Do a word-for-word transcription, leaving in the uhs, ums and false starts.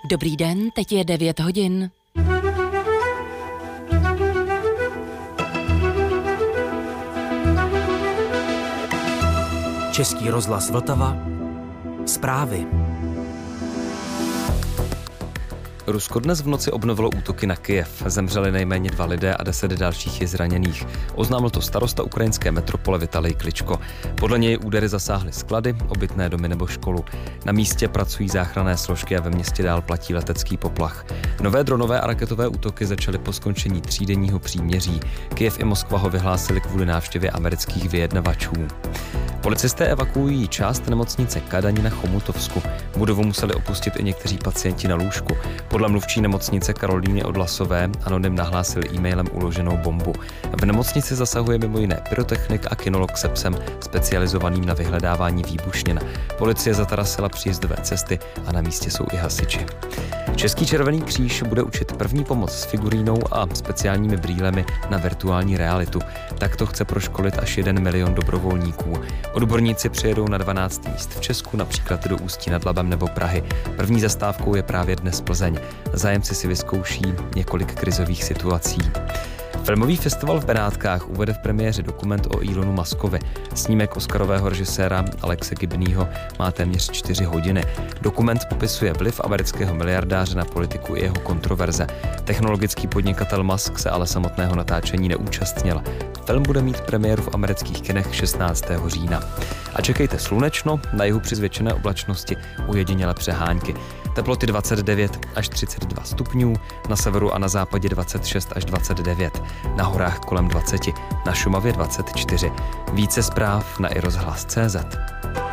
Dobrý den, teď je devět hodin. Český rozhlas Vltava. Zprávy. Rusko dnes v noci obnovilo útoky na Kyjev. Zemřeli nejméně dva lidé a deset dalších je zraněných. Oznámil to starosta ukrajinské metropole Vitalij Kličko. Podle něj údery zasáhly sklady, obytné domy nebo školu. Na místě pracují záchranné složky a ve městě dál platí letecký poplach. Nové dronové a raketové útoky začaly po skončení třídenního příměří. Kyjev i Moskva ho vyhlásili kvůli návštěvě amerických vyjednavačů. Policisté evakuují část nemocnice Kadaň na Chomutovsku. Budovu museli opustit i někteří pacienti na lůžku. Podle mluvčí nemocnice Karolíny Odlasové anonym nahlásil e-mailem uloženou bombu. V nemocnici zasahuje mimo jiné pyrotechnik a kinolog se psem specializovaným na vyhledávání výbušnin. Policie zatarasila příjezdové cesty a na místě jsou i hasiči. Český Červený kříž bude učit první pomoc s figurínou a speciálními brýlemi na virtuální realitu. Tak to chce proškolit až jeden milion dobrovolníků. Odborníci přijedou na dvanáct míst v Česku, například do Ústí nad Labem nebo Prahy. První zastávkou je právě dnes Plzeň. Zájemci si vyzkouší několik krizových situací. Filmový festival v Benátkách uvede v premiéře dokument o Elonu Muskovi. Snímek oscarového režiséra Alexe Gibneyho má téměř čtyři hodiny. Dokument popisuje vliv amerického miliardáře na politiku i jeho kontroverze. Technologický podnikatel Musk se ale samotného natáčení neúčastnil. Film bude mít premiéru v amerických kinech šestnáctého října. A čekejte slunečno, na jihu při zvětšené oblačnosti ujedinělé přehánky. Teploty dvacet devět až třicet dva stupňů, na severu a na západě dvacet šest až dvacet devět, na horách kolem dvacet, na Šumavě dvacet čtyři. Více zpráv na i rozhlas tečka cé zet.